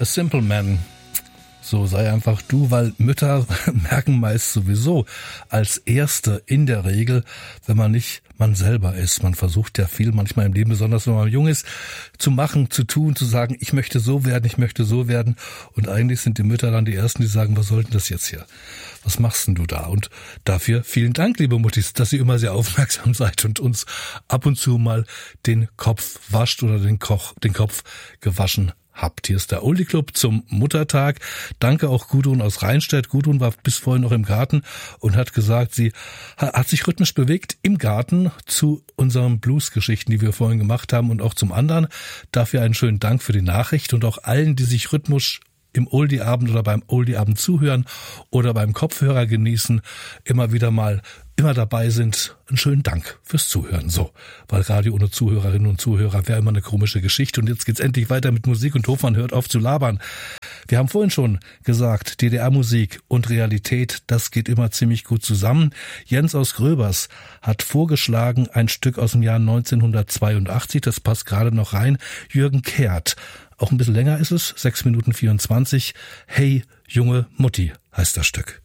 A Simple Man. So sei einfach du, weil Mütter merken meist sowieso als Erste in der Regel, wenn man nicht man selber ist. Man versucht ja viel manchmal im Leben, besonders wenn man jung ist, zu machen, zu tun, zu sagen, ich möchte so werden, ich möchte so werden. Und eigentlich sind die Mütter dann die Ersten, die sagen, was soll denn das jetzt hier? Was machst denn du da? Und dafür vielen Dank, liebe Muttis, dass ihr immer sehr aufmerksam seid und uns ab und zu mal den Kopf wascht oder den Kopf gewaschen habt. Hier ist der Oldie Club zum Muttertag. Danke auch Gudrun aus Rheinstedt. Gudrun war bis vorhin noch im Garten und hat gesagt, sie hat sich rhythmisch bewegt im Garten zu unseren Blues-Geschichten, die wir vorhin gemacht haben und auch zum anderen. Dafür einen schönen Dank für die Nachricht und auch allen, die sich rhythmisch im Oldie-Abend oder beim Oldie-Abend zuhören oder beim Kopfhörer genießen, immer dabei sind. Einen schönen Dank fürs Zuhören. So, weil Radio ohne Zuhörerinnen und Zuhörer wäre immer eine komische Geschichte. Und jetzt geht's endlich weiter mit Musik und Hofmann hört auf zu labern. Wir haben vorhin schon gesagt, DDR-Musik und Realität, das geht immer ziemlich gut zusammen. Jens aus Gröbers hat vorgeschlagen ein Stück aus dem Jahr 1982, das passt gerade noch rein, Jürgen Kehrt. Auch ein bisschen länger ist es, 6 Minuten 24. Hey, junge Mutti heißt das Stück.